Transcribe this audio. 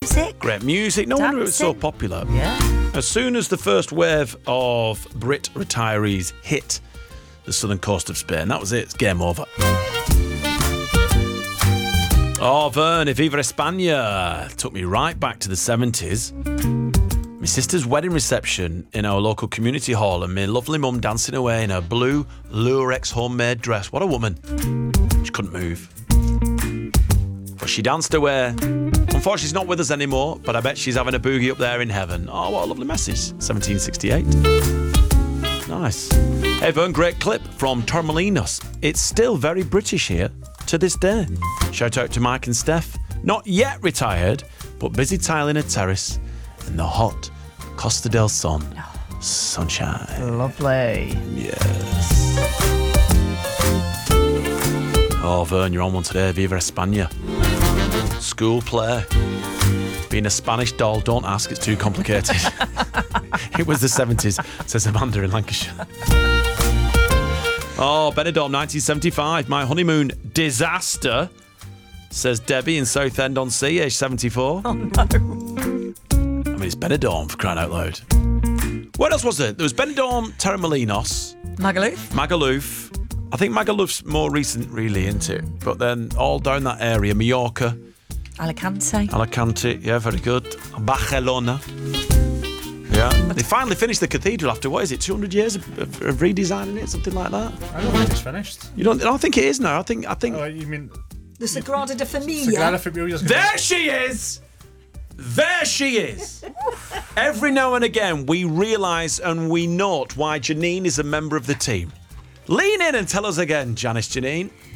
music. Great music. No wonder it was so Dancing. popular. Yeah. As soon as the first wave of Brit retirees hit the southern coast of Spain, that was it. It's game over. Oh, Vern, Viva España took me right back to the 70s. My sister's wedding reception in our local community hall and my lovely mum dancing away in her blue Lurex homemade dress. What a woman. She couldn't move. But she danced away. Unfortunately, she's not with us anymore, but I bet she's having a boogie up there in heaven. Oh, what a lovely message. 1768. Nice. Hey, Vern, great clip from Torremolinos. It's still very British here to this day. Shout out to Mike and Steph. Not yet retired, but busy tiling a terrace in the hot Costa del Sol sunshine. Lovely. Yes. Oh, Vern, you're on one today. Viva España. School play. Being a Spanish doll, don't ask, it's too complicated. It was the 70s, says Amanda in Lancashire. Oh, Benidorm, 1975. My honeymoon disaster, says Debbie in Southend-on-Sea, age 74. Oh, no. I mean, it's Benidorm, for crying out loud. What else was there? There was Benidorm, Torremolinos, Magaluf. Magaluf. I think Magaluf's more recent, really, isn't it? But then all down that area, Mallorca, Alicante. yeah, very good. Barcelona. Yeah. They finally finished the cathedral after, what is it, 200 years of redesigning it, something like that? I don't think it's finished. You don't? I don't think it is now. I think. Oh, you mean The Sagrada de Familia. Sagrada Familia's There she is! There she is! Every now and again, we realise and we note why Janine is a member of the team. Lean in and tell us again, Janice Janine.